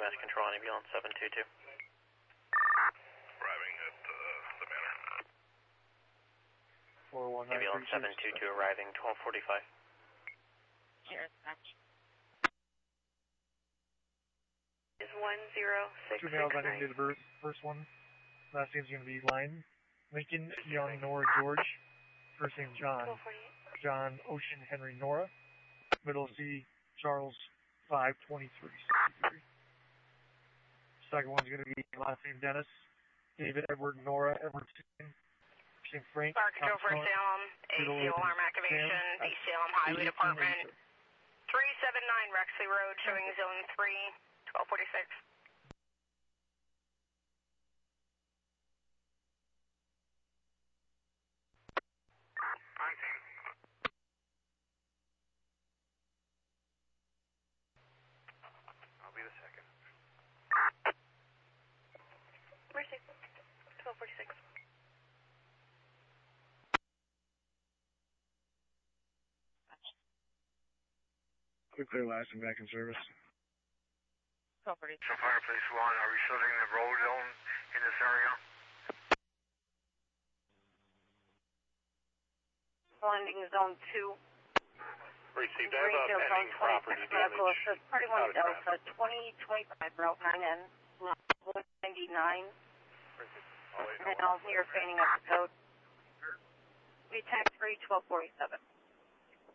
EMS control on ambulance 722. Arriving at the manor. 419. Ambulance 722 arriving 1245. Cheers, match. Is 10669. 2 males on into the first one. Last name's going to be Line. Lincoln, Young, Nora, George. First name John. 1248. John, Ocean, Henry, Nora. Middle C, Charles, 523. Second one's going to be last name Dennis. David, Edward, Nora, Edward, first name Frank. Fire Control for Salem. AC alarm activation. The Salem Highway Department. 379 Rexley Road, showing zone 3, 1246. I'll be the second. Mercy. 1246. Quickly, last and back in service. 1246. So Fireplace 1, are we still in the road zone in this area? Landing zone 2. Received. I have a pending property damage. Party 1 Delta, 2025 Route 9N, 199. And also you're fanning up the code. We tax free 1247.